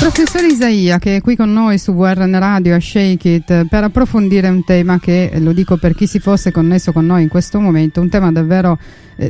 Professor Isaia, che è qui con noi su WRN Radio a Shake It per approfondire un tema che, lo dico per chi si fosse connesso con noi in questo momento, un tema davvero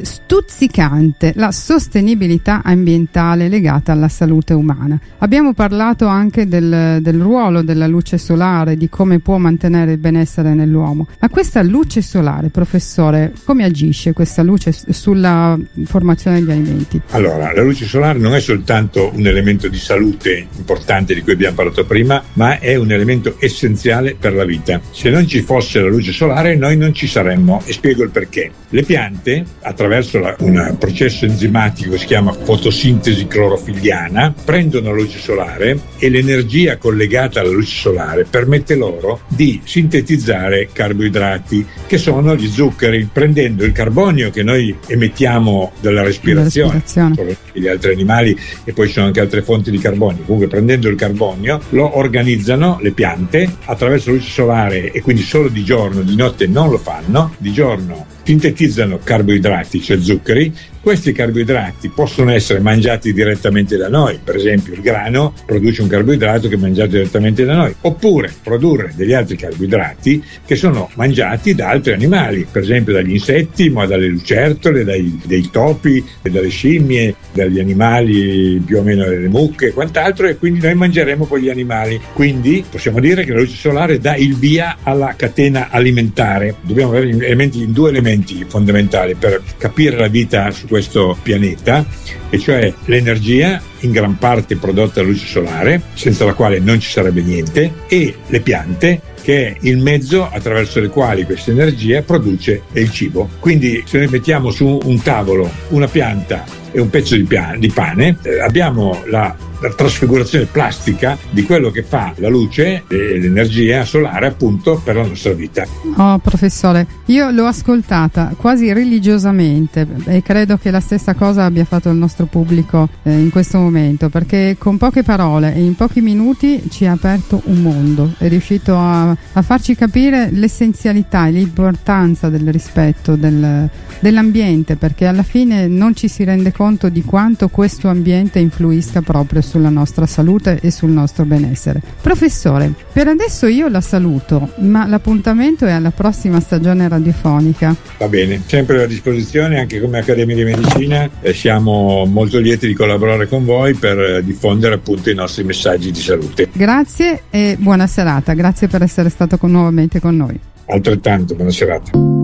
stuzzicante, la sostenibilità ambientale legata alla salute umana. Abbiamo parlato anche del ruolo della luce solare, di come può mantenere il benessere nell'uomo. Ma questa luce solare, professore, come agisce questa luce sulla formazione degli alimenti? Allora, la luce solare non è soltanto un elemento di salute importante di cui abbiamo parlato prima, ma è un elemento essenziale per la vita. Se non ci fosse la luce solare, noi non ci saremmo, e spiego il perché. Le piante, attraverso un processo enzimatico che si chiama fotosintesi clorofilliana, prendono la luce solare e l'energia collegata alla luce solare permette loro di sintetizzare carboidrati, che sono gli zuccheri, prendendo il carbonio che noi emettiamo dalla respirazione. Gli altri animali, e poi ci sono anche altre fonti di carbonio. Comunque, prendendo il carbonio lo organizzano le piante attraverso la luce solare, e quindi solo di giorno, di notte non lo fanno. Di giorno sintetizzano carboidrati, cioè zuccheri. Questi carboidrati possono essere mangiati direttamente da noi, per esempio il grano produce un carboidrato che è mangiato direttamente da noi, oppure produrre degli altri carboidrati che sono mangiati da altri animali, per esempio dagli insetti, ma dalle lucertole, dai topi, dalle scimmie, dagli animali più o meno delle mucche e quant'altro, e quindi noi mangeremo quegli animali. Quindi possiamo dire che la luce solare dà il via alla catena alimentare. Dobbiamo avere due elementi fondamentali per capire la vita su questo pianeta, e cioè l'energia, in gran parte prodotta dalla luce solare, senza la quale non ci sarebbe niente, e le piante, che è il mezzo attraverso il quale questa energia produce il cibo. Quindi se noi mettiamo su un tavolo una pianta e un pezzo di pane, abbiamo la trasfigurazione plastica di quello che fa la luce e l'energia solare appunto per la nostra vita. Oh professore, io l'ho ascoltata quasi religiosamente e credo che la stessa cosa abbia fatto il nostro pubblico in questo momento, perché con poche parole e in pochi minuti ci ha aperto un mondo, è riuscito a farci capire l'essenzialità e l'importanza del rispetto dell'ambiente, perché alla fine non ci si rende conto di quanto questo ambiente influisca proprio sulla nostra salute e sul nostro benessere. Professore, per adesso io la saluto, ma l'appuntamento è alla prossima stagione radiofonica. Va bene, sempre a disposizione, anche come Accademia di Medicina, siamo molto lieti di collaborare con voi per diffondere appunto i nostri messaggi di salute. Grazie e buona serata, grazie per essere stato nuovamente con noi. Altrettanto, buona serata.